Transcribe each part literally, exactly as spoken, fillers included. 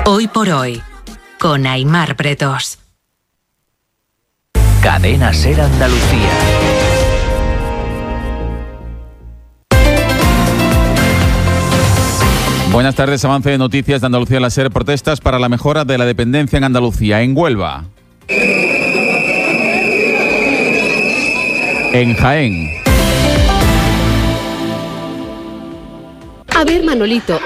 Hoy por hoy, con Aimar Bretos. Cadena Ser Andalucía. Buenas tardes, avance de noticias de Andalucía La Ser. Protestas para la mejora de la dependencia en Andalucía, en Huelva. En Jaén. A ver, Manolito.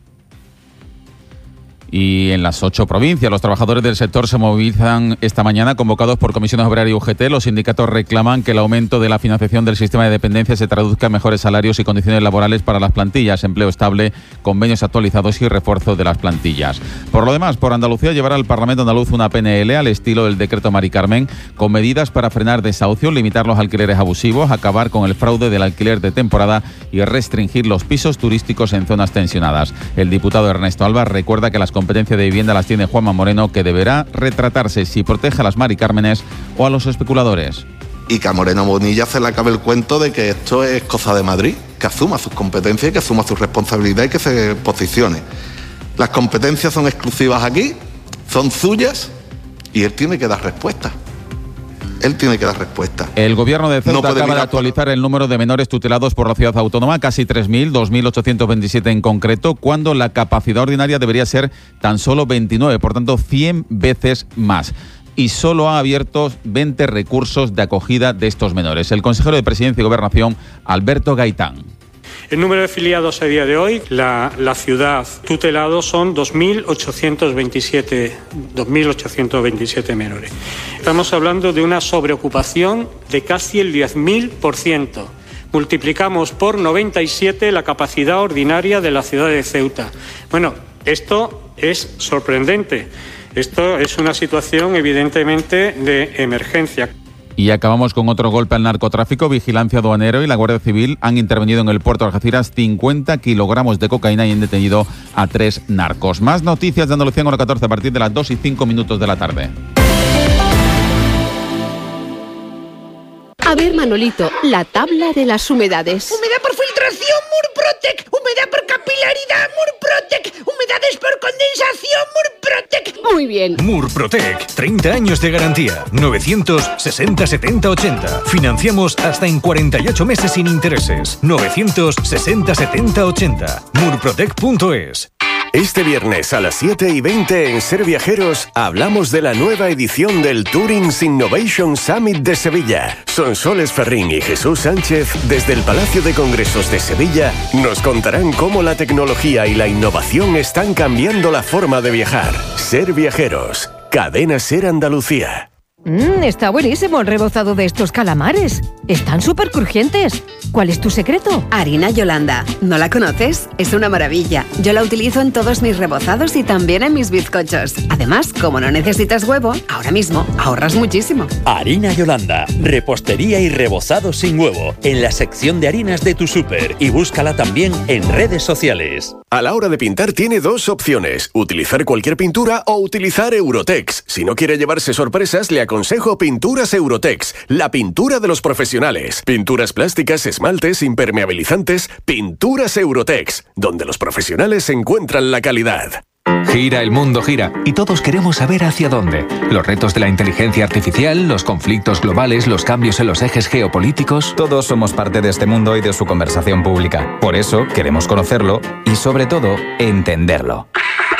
Y en las ocho provincias, los trabajadores del sector se movilizan esta mañana, convocados por Comisiones Obrera y U G T. Los sindicatos reclaman que el aumento de la financiación del sistema de dependencia se traduzca en mejores salarios y condiciones laborales para las plantillas, empleo estable, convenios actualizados y refuerzo de las plantillas. Por lo demás, por Andalucía llevará al Parlamento andaluz una P N L al estilo del decreto Mari Carmen, con medidas para frenar desahucios, limitar los alquileres abusivos, acabar con el fraude del alquiler de temporada y restringir los pisos turísticos en zonas tensionadas. El diputado Ernesto Alba recuerda que las competencia de vivienda las tiene Juanma Moreno, que deberá retratarse si protege a las Mari Cármenes o a los especuladores. Y que a Moreno Bonilla se le acabe el cuento de que esto es cosa de Madrid, que asuma sus competencias, que asuma su responsabilidad y que se posicione. Las competencias son exclusivas aquí, son suyas y él tiene que dar respuesta. Él tiene que dar respuesta. El gobierno de Ceuta no acaba de actualizar por... el número de menores tutelados por la ciudad autónoma, casi tres mil, dos mil ochocientos veintisiete en concreto, cuando la capacidad ordinaria debería ser tan solo veintinueve, por tanto cien veces más. Y solo ha abierto veinte recursos de acogida de estos menores. El consejero de Presidencia y Gobernación, Alberto Gaitán. El número de afiliados a día de hoy, la, la ciudad tutelados son dos mil ochocientos veintisiete menores. Estamos hablando de una sobreocupación de casi el diez mil por ciento. Multiplicamos por noventa y siete la capacidad ordinaria de la ciudad de Ceuta. Bueno, esto es sorprendente. Esto es una situación evidentemente de emergencia. Y acabamos con otro golpe al narcotráfico. Vigilancia Aduanero y la Guardia Civil han intervenido en el puerto de Algeciras cincuenta kilogramos de cocaína y han detenido a tres narcos. Más noticias de Andalucía en hora catorce a partir de las dos y cinco minutos de la tarde. A ver, Manolito, la tabla de las humedades. Humedad por filtración, Murprotec. Humedad por capilaridad, Murprotec. Humedades por condensación, Murprotec. Muy bien. Murprotec, treinta años de garantía. novecientos sesenta setenta ochenta. Financiamos hasta en cuarenta y ocho meses sin intereses. novecientos sesenta setenta ochenta. murprotec punto es. Este viernes a las siete y veinte en Ser Viajeros hablamos de la nueva edición del Tourings Innovation Summit de Sevilla. Sonsoles Ferrín y Jesús Sánchez, desde el Palacio de Congresos de Sevilla, nos contarán cómo la tecnología y la innovación están cambiando la forma de viajar. Ser Viajeros, Cadena Ser Andalucía. Mmm, está buenísimo el rebozado de estos calamares. Están súper crujientes. ¿Cuál es tu secreto? Harina Yolanda. ¿No la conoces? Es una maravilla. Yo la utilizo en todos mis rebozados y también en mis bizcochos. Además, como no necesitas huevo, ahora mismo ahorras muchísimo. Harina Yolanda. Repostería y rebozado sin huevo. En la sección de harinas de tu súper. Y búscala también en redes sociales. A la hora de pintar tiene dos opciones. Utilizar cualquier pintura o utilizar Eurotex. Si no quiere llevarse sorpresas, le aconsejo Pinturas Eurotex. La pintura de los profesionales. Pinturas plásticas, esmaltes, impermeabilizantes. Pinturas Eurotex. Donde los profesionales encuentran la calidad. Gira, el mundo gira, y todos queremos saber hacia dónde. Los retos de la inteligencia artificial, los conflictos globales, los cambios en los ejes geopolíticos... Todos somos parte de este mundo y de su conversación pública. Por eso queremos conocerlo y, sobre todo, entenderlo.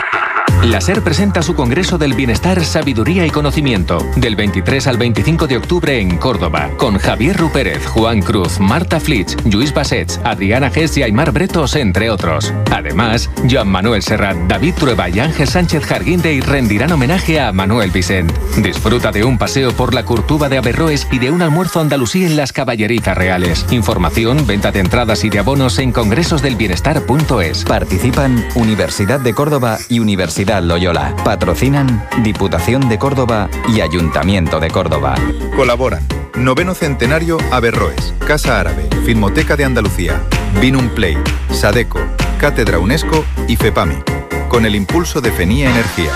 La SER presenta su Congreso del Bienestar, Sabiduría y Conocimiento, del veintitrés al veinticinco de octubre en Córdoba, con Javier Rupérez, Juan Cruz, Marta Flitsch, Lluís Bassets, Adriana Gess y Aimar Bretos, entre otros. Además, Joan Manuel Serrat, David Trueba y Ángel Sánchez Jarguindey rendirán homenaje a Manuel Vicent. Disfruta de un paseo por la Curtuba de Averroes y de un almuerzo andalusí en las Caballerizas Reales. Información, venta de entradas y de abonos en congresosdelbienestar punto es. Participan Universidad de Córdoba y Universidad Loyola. Patrocinan Diputación de Córdoba y Ayuntamiento de Córdoba. Colaboran Noveno Centenario Averroes, Casa Árabe, Filmoteca de Andalucía, Vinum Play, Sadeco, Cátedra UNESCO y FEPAMI, con el impulso de FENIA Energía.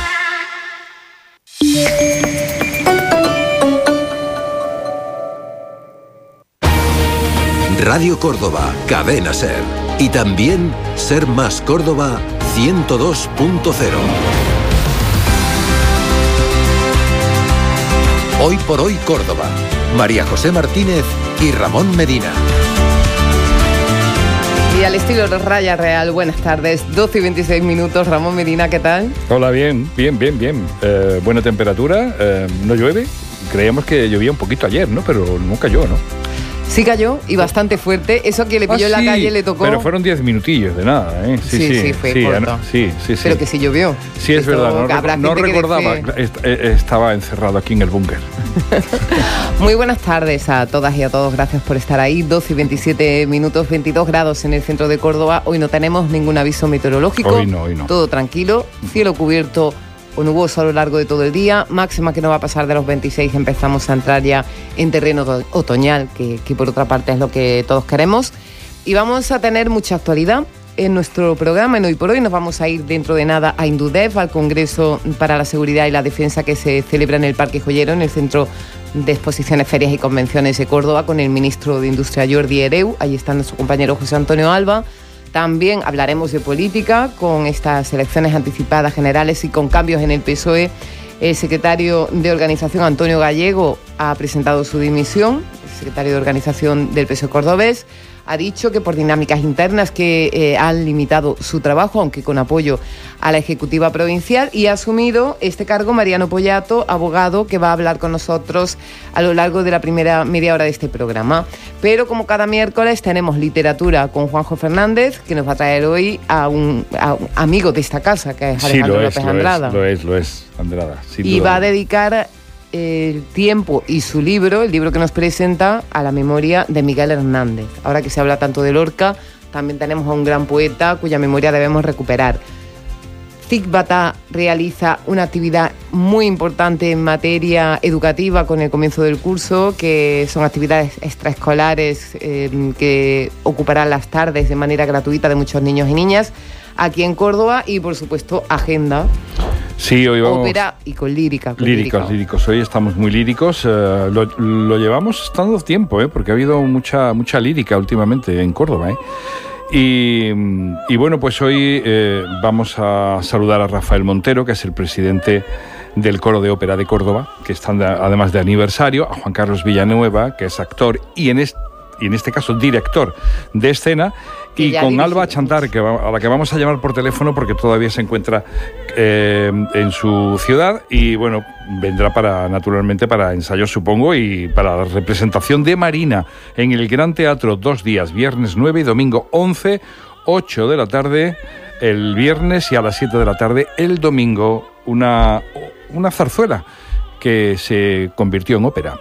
Radio Córdoba, Cadena Ser. Y también Ser Más Córdoba ciento dos punto cero. Hoy por Hoy Córdoba. María José Martínez y Ramón Medina. Y al estilo Raya Real, buenas tardes, doce y veintiséis minutos. Ramón Medina, ¿qué tal? Hola, bien, bien, bien, bien. Eh, buena temperatura, eh, no llueve. Creíamos que llovía un poquito ayer, ¿no? Pero no cayó, ¿no? Sí cayó, y bastante fuerte. Eso que le pilló ah, en la sí, calle le tocó... Pero fueron diez minutillos de nada, ¿eh? Sí, sí, sí fue sí, corto. Sí, sí, sí. Pero que sí llovió. Sí, es Esto, verdad, no, no recordaba. Est estaba encerrado aquí en el búnker. Muy buenas tardes a todas y a todos. Gracias por estar ahí. doce y veintisiete minutos, veintidós grados en el centro de Córdoba. Hoy no tenemos ningún aviso meteorológico. Hoy no, hoy no. Todo tranquilo, cielo cubierto o nuboso a lo largo de todo el día, máxima que no va a pasar de los veintiséis. Empezamos a entrar ya en terreno otoñal, que, que por otra parte es lo que todos queremos. Y vamos a tener mucha actualidad en nuestro programa. En Hoy por Hoy nos vamos a ir dentro de nada a Indudef, al Congreso para la Seguridad y la Defensa que se celebra en el Parque Joyero, en el Centro de Exposiciones, Ferias y Convenciones de Córdoba, con el ministro de Industria Jordi Hereu. Allí está nuestro compañero José Antonio Alba. También hablaremos de política con estas elecciones anticipadas generales y con cambios en el P S O E. El secretario de Organización, Antonio Gallego, ha presentado su dimisión. El secretario de Organización del P S O E cordobés ha dicho que por dinámicas internas que eh, han limitado su trabajo, aunque con apoyo a la Ejecutiva Provincial, y ha asumido este cargo Mariano Pollato, abogado, que va a hablar con nosotros a lo largo de la primera media hora de este programa. Pero como cada miércoles tenemos literatura con Juanjo Fernández, que nos va a traer hoy a un, a un amigo de esta casa, que es Alejandro sí, lo López es, Andrada. Lo es, lo es, Andrada. Sin y duda. va a dedicar el tiempo y su libro, el libro que nos presenta, a la memoria de Miguel Hernández. Ahora que se habla tanto de Lorca, también tenemos a un gran poeta cuya memoria debemos recuperar. CICBATA realiza una actividad muy importante en materia educativa con el comienzo del curso, que son actividades extraescolares eh, que ocuparán las tardes de manera gratuita de muchos niños y niñas aquí en Córdoba, y por supuesto agenda. Sí, hoy vamos... Ópera y con lírica. Con líricos, lírica. líricos. Hoy estamos muy líricos. Eh, lo, lo llevamos estando tiempo, ¿eh? Porque ha habido mucha, mucha lírica últimamente en Córdoba, ¿eh? Y, y bueno, pues hoy eh, vamos a saludar a Rafael Montero, que es el presidente del Coro de Ópera de Córdoba, que están de, además de aniversario, a Juan Carlos Villanueva, que es actor y en este, y en este caso director de escena, y con Alba Chantar, que va, a la que vamos a llamar por teléfono porque todavía se encuentra eh, en su ciudad, y bueno, vendrá para naturalmente para ensayos, supongo, y para la representación de Marina en el Gran Teatro, dos días, viernes nueve y domingo once, ocho de la tarde el viernes y a las siete de la tarde el domingo, una, una zarzuela que se convirtió en ópera.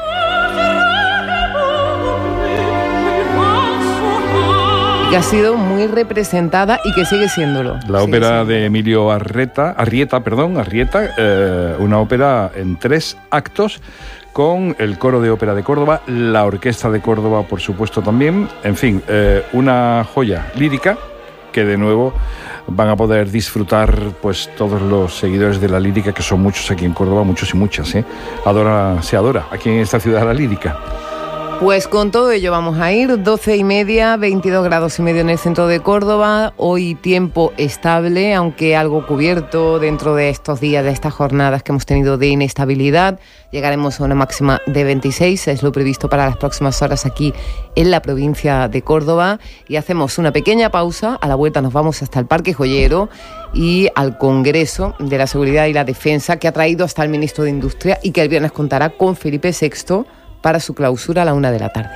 Que ha sido muy representada y que sigue siéndolo. La sigue ópera siendo. de Emilio Arrieta, Arrieta, perdón, Arrieta, eh, una ópera en tres actos con el Coro de Ópera de Córdoba, la Orquesta de Córdoba, por supuesto, también. En fin, eh, una joya lírica que de nuevo van a poder disfrutar pues todos los seguidores de la lírica, que son muchos aquí en Córdoba, muchos y muchas, ¿eh? Adora, se adora aquí en esta ciudad la lírica. Pues con todo ello vamos a ir, doce y media, veintidós grados y medio en el centro de Córdoba. Hoy tiempo estable, aunque algo cubierto dentro de estos días, de estas jornadas que hemos tenido de inestabilidad. Llegaremos a una máxima de veintiséis, es lo previsto para las próximas horas aquí en la provincia de Córdoba. Y hacemos una pequeña pausa, a la vuelta nos vamos hasta el Parque Joyero y al Congreso de la Seguridad y la Defensa, que ha traído hasta el ministro de Industria y que el viernes contará con Felipe sexto para su clausura a la una de la tarde.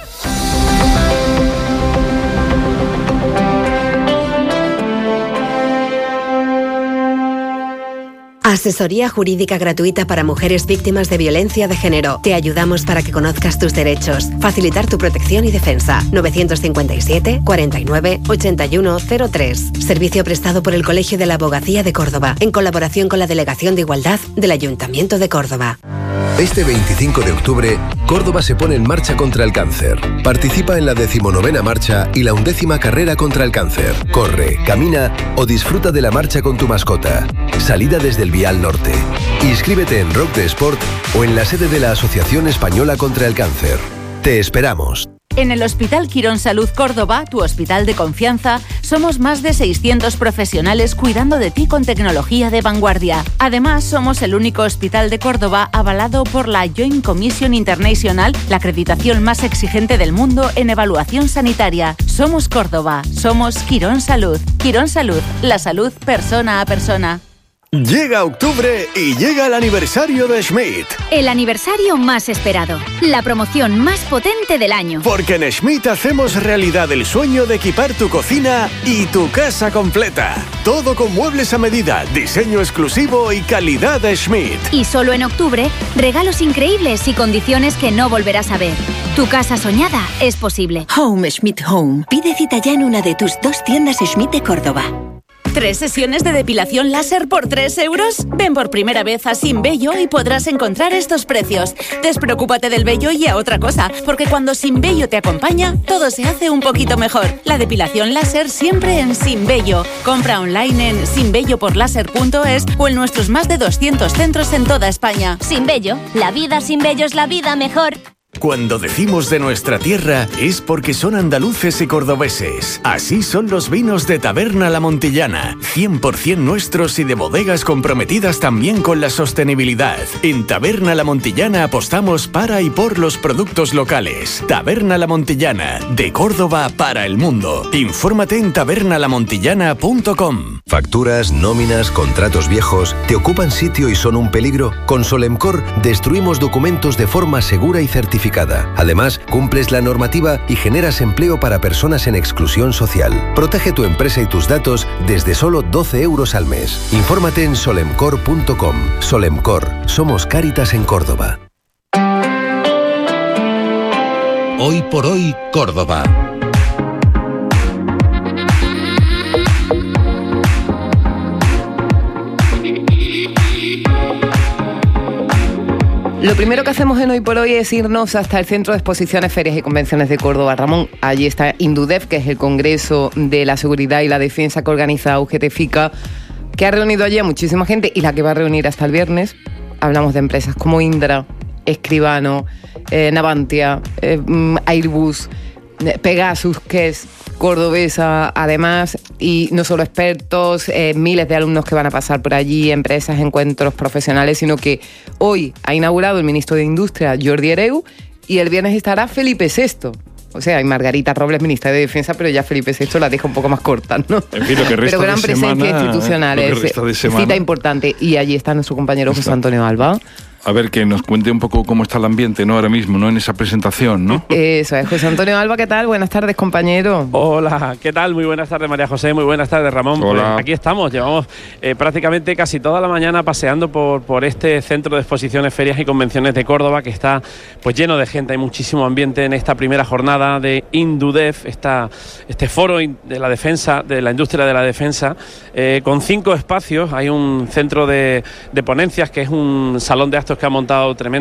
Asesoría jurídica gratuita para mujeres víctimas de violencia de género. Te ayudamos para que conozcas tus derechos, facilitar tu protección y defensa. novecientos cincuenta y siete, cuarenta y nueve, ochenta y uno cero tres. Servicio prestado por el Colegio de la Abogacía de Córdoba, en colaboración con la Delegación de Igualdad del Ayuntamiento de Córdoba. Este veinticinco de octubre, Córdoba se pone en marcha contra el cáncer. Participa en la decimonovena marcha y la undécima carrera contra el cáncer. Corre, camina o disfruta de la marcha con tu mascota. Salida desde el Vial Norte. Inscríbete en Rock de Sport o en la sede de la Asociación Española contra el Cáncer. Te esperamos. En el Hospital Quirón Salud Córdoba, tu hospital de confianza, somos más de seiscientos profesionales cuidando de ti con tecnología de vanguardia. Además, somos el único hospital de Córdoba avalado por la Joint Commission International, la acreditación más exigente del mundo en evaluación sanitaria. Somos Córdoba, somos Quirón Salud. Quirón Salud, la salud persona a persona. Llega octubre y llega el aniversario de Schmidt. El aniversario más esperado, la promoción más potente del año. Porque en Schmidt hacemos realidad el sueño de equipar tu cocina y tu casa completa. Todo con muebles a medida, diseño exclusivo y calidad de Schmidt. Y solo en octubre, regalos increíbles y condiciones que no volverás a ver. Tu casa soñada es posible. Home Schmidt Home. Pide cita ya en una de tus dos tiendas Schmidt de Córdoba. ¿Tres sesiones de depilación láser por tres euros? Ven por primera vez a Sin Vello y podrás encontrar estos precios. Despreocúpate del vello y a otra cosa, porque cuando Sin Vello te acompaña, todo se hace un poquito mejor. La depilación láser siempre en Sin Vello. Compra online en sin vello por láser punto es o en nuestros más de doscientos centros en toda España. Sin Vello, la vida sin vello es la vida mejor. Cuando decimos de nuestra tierra es porque son andaluces y cordobeses. Así son los vinos de Taberna La Montillana, cien por ciento nuestros y de bodegas comprometidas también con la sostenibilidad. En Taberna La Montillana apostamos para y por los productos locales. Taberna La Montillana, de Córdoba para el mundo. Infórmate en taberna la montillana punto com. Facturas, nóminas, contratos viejos, ¿te ocupan sitio y son un peligro? Con Solemcor destruimos documentos de forma segura y certificada. Además, cumples la normativa y generas empleo para personas en exclusión social. Protege tu empresa y tus datos desde solo doce euros al mes. Infórmate en solemcor punto com. Solemcor, somos Cáritas en Córdoba. Hoy por hoy, Córdoba. Lo primero que hacemos en Hoy por Hoy es irnos hasta el Centro de Exposiciones, Ferias y Convenciones de Córdoba. Ramón, allí está INDUDEF, que es el Congreso de la Seguridad y la Defensa que organiza U G T FICA, que ha reunido allí a muchísima gente y la que va a reunir hasta el viernes. Hablamos de empresas como Indra, Escribano, eh, Navantia, eh, Airbus, eh, Pegasus, que es cordobesa además, y no solo expertos, eh, miles de alumnos que van a pasar por allí, empresas, encuentros profesionales, sino que hoy ha inaugurado el ministro de Industria, Jordi Hereu, y el viernes estará Felipe sexto. O sea, hay Margarita Robles, ministra de Defensa, pero ya Felipe sexto la deja un poco más corta, ¿no? En fin, lo que resta pero gran de presencia semana, institucional, lo que resta de semana. Cita importante. Y allí está nuestro compañero José Antonio Alba. A ver, que nos cuente un poco cómo está el ambiente, ¿no? Ahora mismo, ¿no? En esa presentación, ¿no? Eso es. José Antonio Alba, ¿qué tal? Buenas tardes, compañero. Hola, ¿qué tal? Muy buenas tardes, María José. Muy buenas tardes, Ramón. Hola. Pues aquí estamos. Llevamos eh, prácticamente casi toda la mañana paseando por, por este centro de exposiciones, ferias y convenciones de Córdoba, que está pues lleno de gente. Hay muchísimo ambiente en esta primera jornada de INDUDEF, esta, este foro de la defensa, de la industria de la defensa, eh, con cinco espacios. Hay un centro de, de ponencias, que es un salón de actos que ha montado tremendo.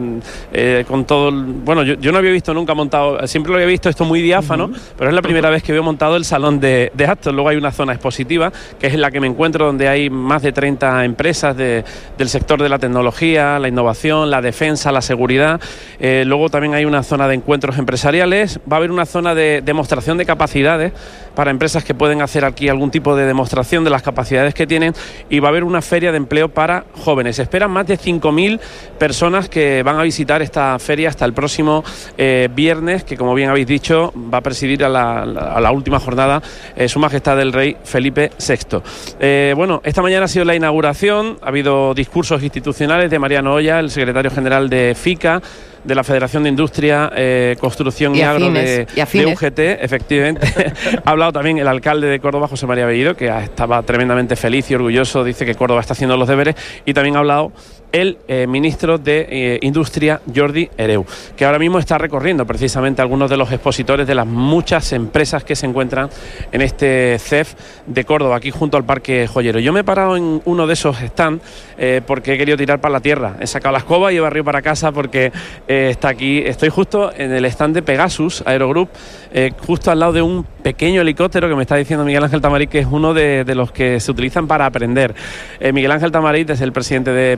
Eh, con todo el, bueno, yo, yo no había visto nunca montado, siempre lo había visto esto muy diáfano, uh-huh. pero es la primera vez que veo montado el salón de, de actos. Luego hay una zona expositiva, que es en la que me encuentro, donde hay más de treinta empresas de, del sector de la tecnología, la innovación, la defensa, la seguridad. Eh, luego también hay una zona de encuentros empresariales. Va a haber una zona de demostración de capacidades para empresas que pueden hacer aquí algún tipo de demostración de las capacidades que tienen, y va a haber una feria de empleo para jóvenes. Se esperan más de cinco mil personas que van a visitar esta feria hasta el próximo eh, viernes, que, como bien habéis dicho, va a presidir a la, a la última jornada eh, Su Majestad el Rey Felipe sexto. Eh, bueno, esta mañana ha sido la inauguración, ha habido discursos institucionales de Mariano Oya, el secretario general de FICA, de la Federación de Industria, eh, Construcción y, y Agro de, de U G T, efectivamente. Ha hablado también el alcalde de Córdoba, José María Bellido, que estaba tremendamente feliz y orgulloso, dice que Córdoba está haciendo los deberes, y también ha hablado el eh, ministro de eh, Industria, Jordi Hereu, que ahora mismo está recorriendo precisamente algunos de los expositores de las muchas empresas que se encuentran en este C E F de Córdoba, aquí junto al Parque Joyero. Yo me he parado en uno de esos stands eh, porque he querido tirar para la tierra. He sacado la escoba y he barrido para casa porque eh, está aquí. Estoy justo en el stand de Pegasus Aerogroup, eh, justo al lado de un pequeño helicóptero que me está diciendo Miguel Ángel Tamarit que es uno de, de los que se utilizan para aprender. Eh, Miguel Ángel Tamarit es el presidente de Pegasus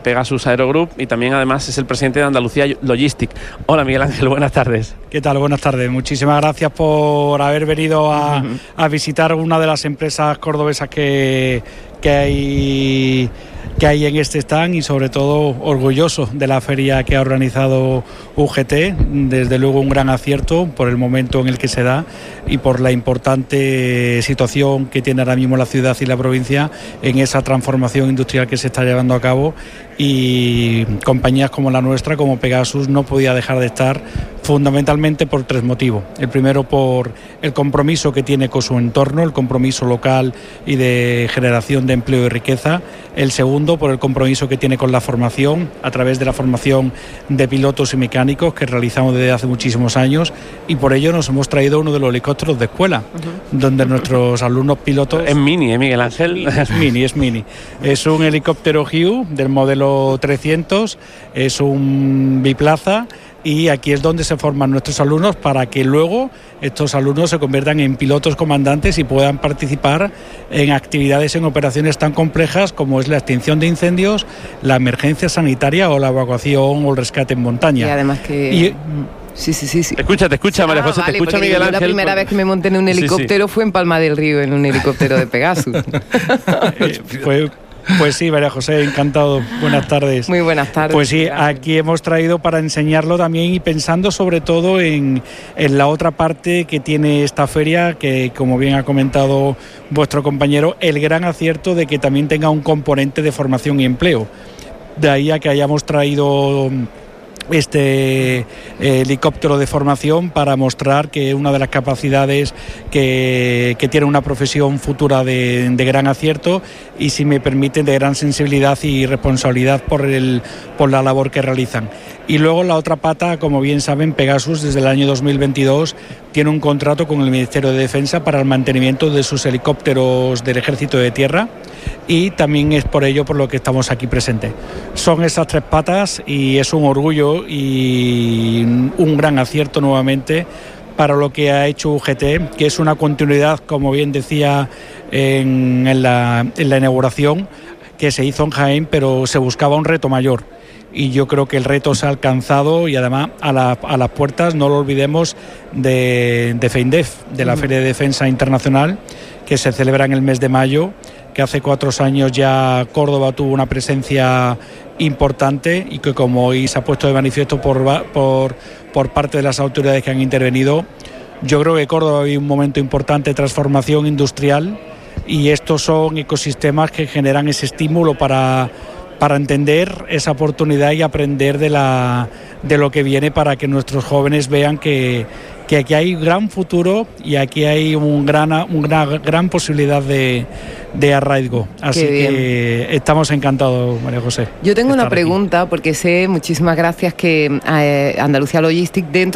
Airbus Aerogroup y también además es el presidente de Andalucía Logistic. Hola Miguel Ángel, buenas tardes. ¿Qué tal? Buenas tardes. Muchísimas gracias por haber venido a, uh-huh. a visitar una de las empresas cordobesas que, que hay... que hay en este stand y sobre todo orgulloso de la feria que ha organizado U G T, desde luego un gran acierto por el momento en el que se da y por la importante situación que tiene ahora mismo la ciudad y la provincia en esa transformación industrial que se está llevando a cabo, y compañías como la nuestra, como Pegasus, no podía dejar de estar, fundamentalmente por tres motivos. El primero, por el compromiso que tiene con su entorno, el compromiso local y de generación de empleo y riqueza. El segundo, por el compromiso que tiene con la formación, a través de la formación de pilotos y mecánicos que realizamos desde hace muchísimos años, y por ello nos hemos traído uno de los helicópteros de escuela, uh-huh. donde nuestros alumnos pilotos... Es mini, ¿eh, Miguel Ángel? Es mini, es mini. Es un helicóptero Hugh del modelo trescientos, es un biplaza, y aquí es donde se forman nuestros alumnos para que luego estos alumnos se conviertan en pilotos comandantes y puedan participar en actividades, en operaciones tan complejas como es la extinción de incendios, la emergencia sanitaria o la evacuación o el rescate en montaña. Y además que... Y, Sí, sí, sí, sí. Te escucha, te escucha, María José, ah, vale, te escucha Miguel Ángel. La primera por... vez que me monté en un helicóptero sí, sí. fue en Palma del Río, en un helicóptero de Pegasus. Fue... Pues sí, María José, encantado. Buenas tardes. Muy buenas tardes. Pues sí, aquí hemos traído para enseñarlo también y pensando sobre todo en, en la otra parte que tiene esta feria, que como bien ha comentado vuestro compañero, el gran acierto de que también tenga un componente de formación y empleo. De ahí a que hayamos traído este eh, helicóptero de formación para mostrar que una de las capacidades que, que tiene una profesión futura de, de gran acierto y, si me permiten, de gran sensibilidad y responsabilidad por, el, por la labor que realizan. Y luego la otra pata, como bien saben, Pegasus desde el año dos mil veintidós tiene un contrato con el Ministerio de Defensa para el mantenimiento de sus helicópteros del Ejército de Tierra, y también es por ello por lo que estamos aquí presentes. Son esas tres patas y es un orgullo y un gran acierto nuevamente para lo que ha hecho U G T, que es una continuidad, como bien decía en, en, la, en la inauguración, que se hizo en Jaén, pero se buscaba un reto mayor. Y yo creo que el reto se ha alcanzado, y además a, la, a las puertas, no lo olvidemos, de, de FEINDEF, de la uh-huh. Feria de Defensa Internacional, que se celebra en el mes de mayo, que hace cuatro años ya Córdoba tuvo una presencia importante y que, como hoy se ha puesto de manifiesto por, por, por parte de las autoridades que han intervenido, yo creo que Córdoba vive un momento importante de transformación industrial, y estos son ecosistemas que generan ese estímulo para... para entender esa oportunidad y aprender de la de lo que viene, para que nuestros jóvenes vean que, que aquí hay gran futuro y aquí hay un gran, una gran posibilidad de, de arraigo. Así que estamos encantados, María José. Yo tengo una pregunta, aquí. porque sé, muchísimas gracias, que eh, Andalucía Logistic, dentro